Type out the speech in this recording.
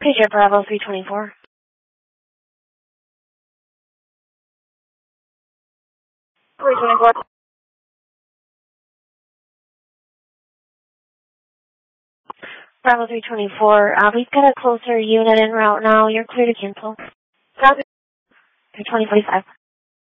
Pager Bravo 324. Bravo 324. We've got a closer unit en route now. You're clear to cancel. Copy. 2045.